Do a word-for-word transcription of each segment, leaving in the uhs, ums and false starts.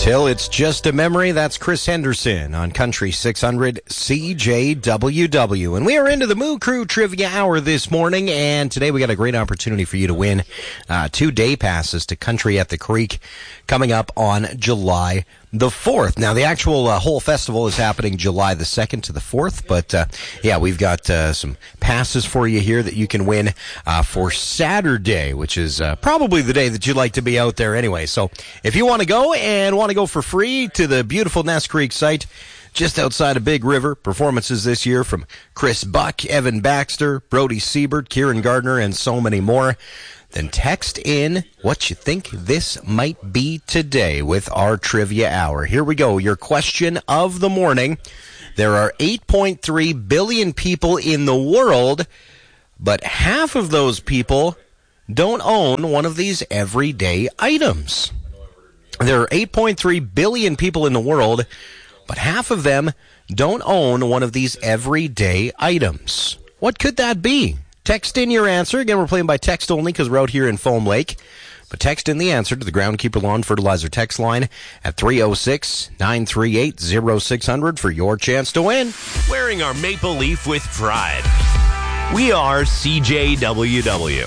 Till It's Just a Memory. That's Chris Henderson on Country six hundred C J W W. And we are into the Moo Crew Trivia Hour this morning, and today we got a great opportunity for you to win uh, two day passes to Country at the Creek coming up on July the fourth. Now, the actual uh, whole festival is happening July the second to the fourth, but uh, yeah, we've got uh, some passes for you here that you can win uh, for Saturday, which is uh, probably the day that you'd like to be out there anyway. So if you want to go and want to go for free to the beautiful Ness Creek site just outside of Big River, performances this year from Chris Buck, Evan Baxter, Brody Siebert, Kieran Gardner, and so many more, then text in what you think this might be today with our Trivia Hour. Here we go. Your question of the morning. There are eight point three billion people in the world, but half of those people don't own one of these everyday items. There are eight point three billion people in the world, but half of them don't own one of these everyday items. What could that be? Text in your answer. Again, we're playing by text only because we're out here in Foam Lake. But text in the answer to the Groundkeeper Lawn Fertilizer text line at three oh six, nine three eight, oh six hundred for your chance to win. Wearing our maple leaf with pride. We are C J W W.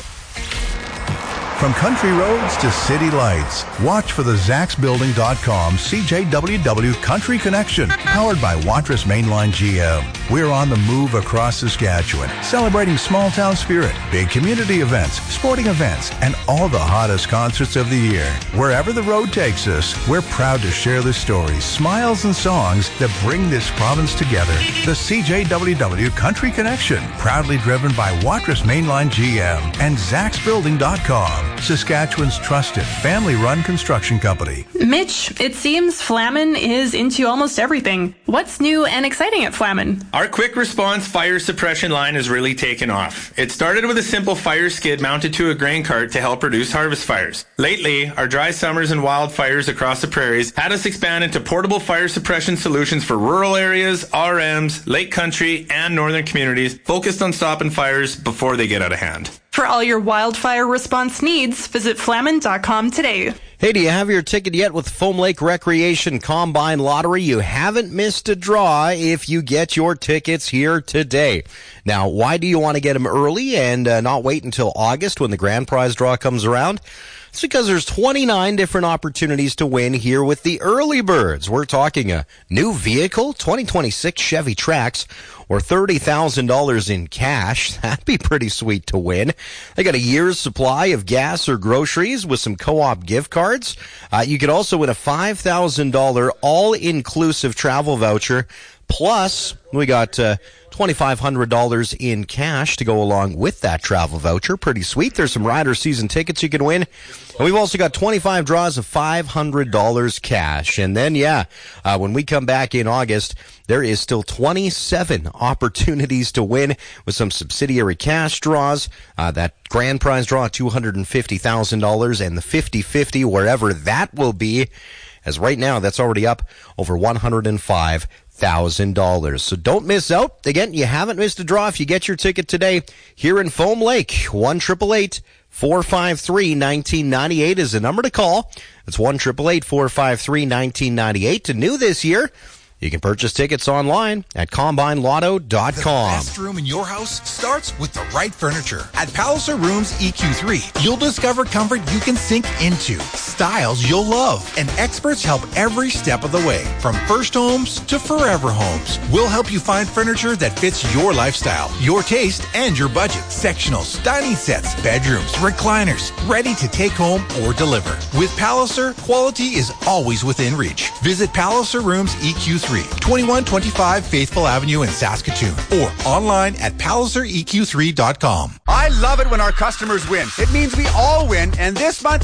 From country roads to city lights, watch for the Zax Building dot com C J W W Country Connection, powered by Watrous Mainline G M. We're on the move across Saskatchewan, celebrating small-town spirit, big community events, sporting events, and all the hottest concerts of the year. Wherever the road takes us, we're proud to share the stories, smiles, and songs that bring this province together. The C J W W Country Connection, proudly driven by Watrous Mainline G M and Zax Building dot com. Saskatchewan's trusted family-run construction company. Mitch, it seems Flamin is into almost everything. What's new and exciting at Flamin? Our quick response fire suppression line has really taken off. It started with a simple fire skid mounted to a grain cart to help reduce harvest fires. Lately, our dry summers and wildfires across the prairies had us expand into portable fire suppression solutions for rural areas, R Ms, lake country, and northern communities focused on stopping fires before they get out of hand. For all your wildfire response needs, visit Flamin dot com today. Hey, do you have your ticket yet with Foam Lake Recreation Combine Lottery? You haven't missed a draw if you get your tickets here today. Now, why do you want to get them early and uh, not wait until August when the grand prize draw comes around? It's because there's twenty-nine different opportunities to win here with the early birds. We're talking a new vehicle, twenty twenty-six Chevy Trax, or thirty thousand dollars in cash. That'd be pretty sweet to win. They got a year's supply of gas or groceries with some co-op gift cards. Uh, you could also win a five thousand dollars all-inclusive travel voucher. Plus, we got uh, twenty-five hundred dollars in cash to go along with that travel voucher. Pretty sweet. There's some Rider season tickets you can win. And we've also got twenty-five draws of five hundred dollars cash. And then, yeah, uh, when we come back in August, there is still twenty-seven opportunities to win with some subsidiary cash draws. Uh, that grand prize draw, two hundred fifty thousand dollars, and the fifty-fifty, wherever that will be. As right now, that's already up over one hundred five thousand dollars. So don't miss out. Again, you haven't missed a draw if you get your ticket today here in Foam Lake. one eight eight eight, four five three, one nine nine eight is the number to call. That's one eight eight eight, four five three, one nine nine eight. To new this year, you can purchase tickets online at Combine Lotto dot com. The best room in your house starts with the right furniture. At Palliser Rooms E Q three, you'll discover comfort you can sink into, styles you'll love, and experts help every step of the way. From first homes to forever homes, we'll help you find furniture that fits your lifestyle, your taste, and your budget. Sectionals, dining sets, bedrooms, recliners, ready to take home or deliver. With Palliser, quality is always within reach. Visit Palliser Rooms E Q three. twenty-one twenty-five Faithful Avenue in Saskatoon, or online at Palliser E Q three dot com. I love it when our customers win. It means we all win, and this month